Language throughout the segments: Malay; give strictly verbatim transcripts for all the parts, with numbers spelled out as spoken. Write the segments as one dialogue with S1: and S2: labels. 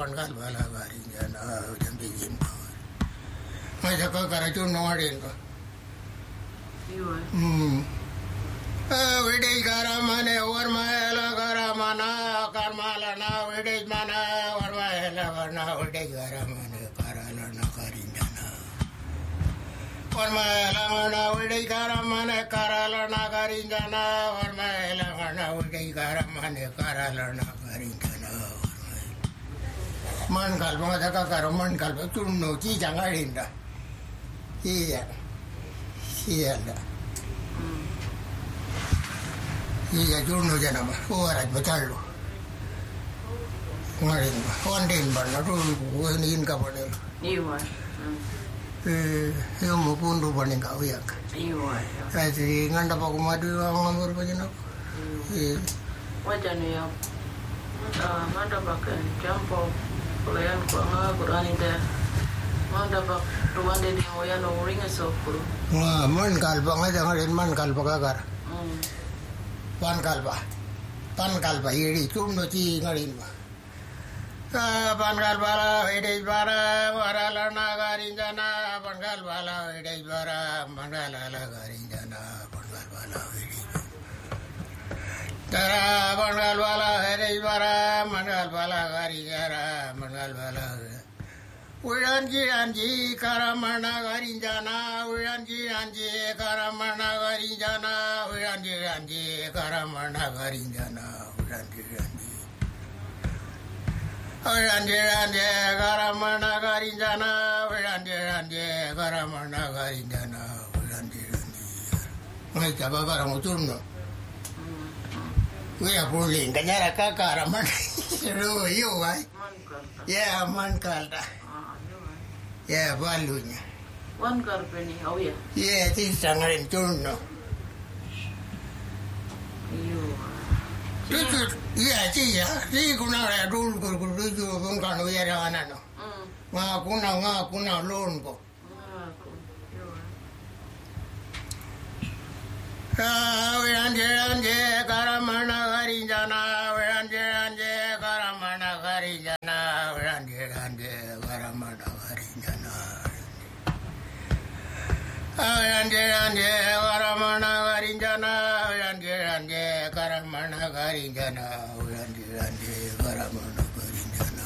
S1: bangal bala garinjana jambijin maja ka karaju noadin ko hmm videj garamane warmaela garamana karmalana videj mana warmaela warna videj garamane karalana garinjana warmaela mana videj garamane karalana garinjana warmaela warna videj garamane karalana garinjana man kalpa daga karo man kalpa tunno chi jangarinda iya iya da iya tunno janama orat batallo ngarin ondin banna dulu wenin ka bodel
S2: iya
S1: eh yo mo pundu baning ka uyak
S2: iya
S1: jadi nganda pa kumadu ngamur pajana eh
S2: wajane ya ah manda bakan jampo Kulayan ko nga Quran ida manda bak ruwan de di moya no ringa sokuru
S1: nga man kalba nga jangarin man kalba kagar
S2: mm
S1: pan kalba pan kalba yedi tumno ti ngarin ba ka pan kalba la ede bara warala na garin jana pan kalba la ede bara mandala la garin jana pan kalba la ede Tara mangal bala hari bara mangal bala hari jara mangal bala uyanji anji karamana hari jana uyanji anji karamana hari jana uyanji anji karamana hari jana uyanji anji uyanji anji karamana hari jana uyanji anji karamana hari jana uyanji anji ngai coba karang uturno Wia puling kanyara kakara man ro yo ai ya man kalda ya balunya
S2: wan karpeni au ya
S1: ya ti sangarin turno
S2: iyo
S1: itu ya ti ya ti kuna ra dul ko ko ju kon kan ya ra anano nga kuna nga kuna lon ko Anje anje karamana garinjana anje anje karamana garinjana anje anje karamana garinjana anje anje karamana garinjana anje anje karamana garinjana anje anje karamana garinjana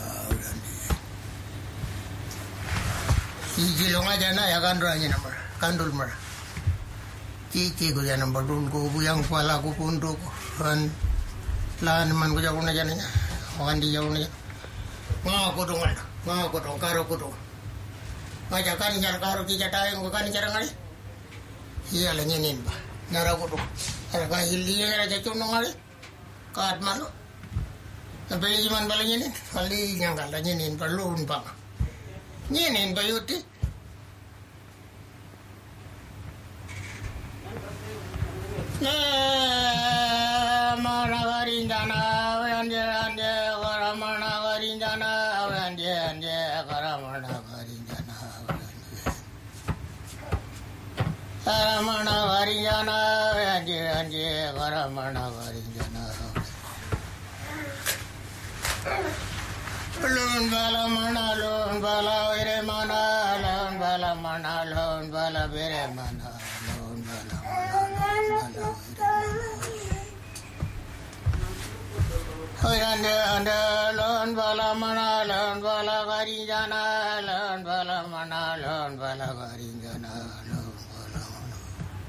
S1: Ijilong aja na ya kandul aja nama kandul mara Cici ko yan ang badun ko, buyang pala ko pundo ko. Han, lahan naman ko dyan na dyan niya. Makan di dyan niya. Nga ko dong, nga ko dong, karo ko dong. Nga dyan kanin dyan, karo kita tayo ko kanin dyan nga rin. Iya lang yanin ba? Nara ko dong. Ara ka hindi nga dyan dyan nga rin. Kaat malo. Napili man pala yanin. Kali nga kala yanin, palun pa nga. Yanin ba yuti? Mana garinjana anje anje karamana garinjana anje anje karamana garinjana karamana garinjana anje anje karamana garinjana lon bala mana lon bala bere mana lon bala mana lon bala bere mana lon bala Ande ande lon bala mana lon bala garinjana lon bala mana lon bala garinjana lon bala mana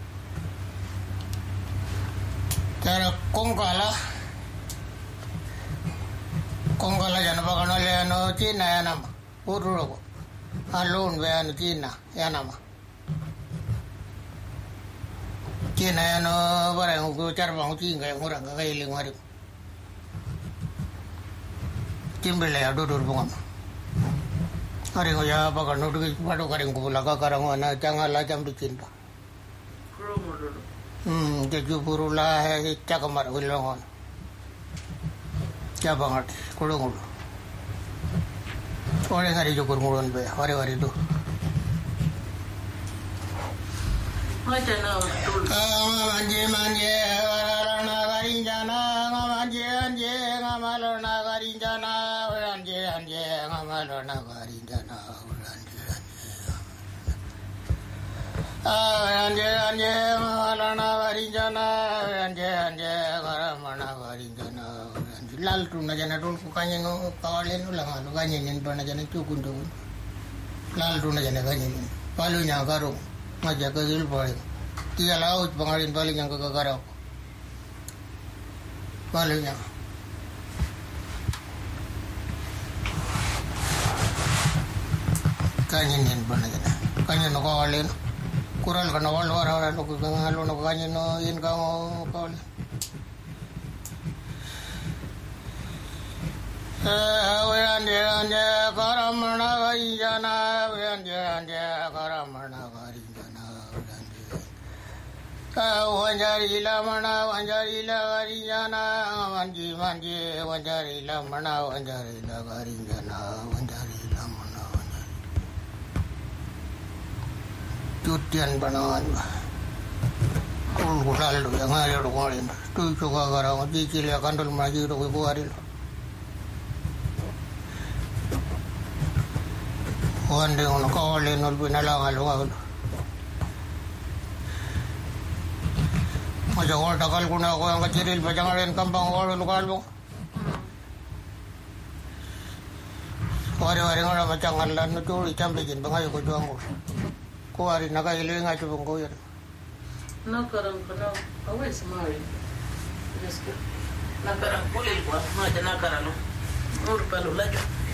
S1: Tara kongkala kongkala jana bakano le no Cina ya nama ururo alun be anu Cina ya nama Cina ya no barang ko charbang Cina yang orang kailing mari Timbele ya duduk bunga. Hari ko ya bagan duduk padu karing ko laga karang wana jangan la jam dicinta. Hmm, jadi purula he cakamar ulongon. Kya bangat kulung ulu. Ore hari jokur ngulon be, hari hari tu.
S2: Macam mana?
S1: Manje manje, warana garinjana, manje manje, ngamalona garinjana, manje anje ngamalo na garinjana anje anje anje ngamalo na garinjana anje anje garamana garinjana lal tu na jana tun kukanya no kawalen ulang alu kanya nin pana jana cukun tu lal tu na jana kanya nin palu nya karo ngaja ke gil pare tia laut pangalin paling yang ke karo palu nya kanya nin pana jana kanya no kawalen kural kana wal wara wara no kangalo no kanya no in ka kawalen anje anje karamana garinjana anje anje karamana garinjana wanjari lamana wanjari la garinjana wanji wanji wanjari lamana wanjari la garinjana wanjari lamana wanjari tutian banawan kul kulal do yang ayo do ngolin tu juga garang di cili kandul maju do buaril Wande ono kawale nol binala ngalu Maja wal takal kuna ko ang kaciril pajangalen kampang wal lukalbo Wari-wari ngala macangan lan no tuli champikin bangayo ko juang ko Kuwari nakaili nga chubong ko yan
S2: Nakarang kana away samari Nesko Nakarang pulil ko maja nakarang Ur palu lajo